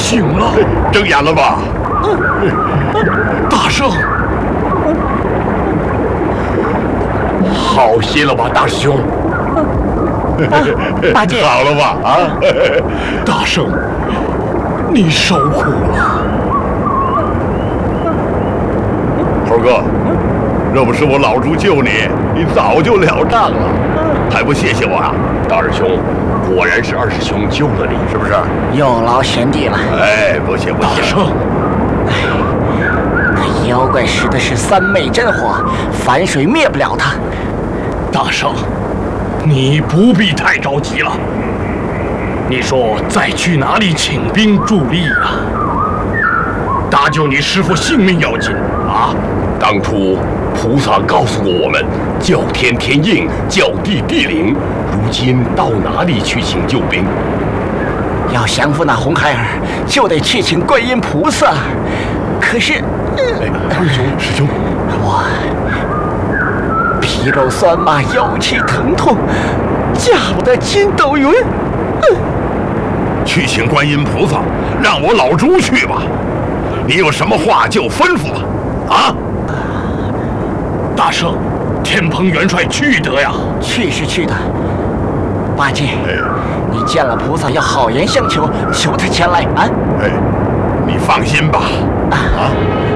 醒了， 睁眼了吧？ 大圣， 好些了吧，大师兄？ 八戒， 好了吧？啊， 大圣，你受苦了。 猴哥，若不是我老猪救你，你早就了账了，还不谢谢我啊？大师兄，果然是二师兄救了你，是不是？ 有劳贤弟了。 哎，不谢不谢。 大圣， 那妖怪使的是三昧真火，反水灭不了他。 大圣，你不必太着急了。你说再去哪里请兵助力啊？搭救你师父性命要紧啊！ 当初菩萨告诉过我们，叫天天应，叫地地灵。如今到哪里去请救兵？ 要降服那红孩儿，就得去请观音菩萨。可是， 师兄， 我皮肉酸麻，腰膝疼痛，驾不得筋斗云。 去请观音菩萨，让我老猪去吧。你有什么话就吩咐吧。啊！ 大圣，天蓬元帅去得呀？ 去是去的，八戒，你见了菩萨要好言相求，求他前来啊！ 哎，你放心吧。啊。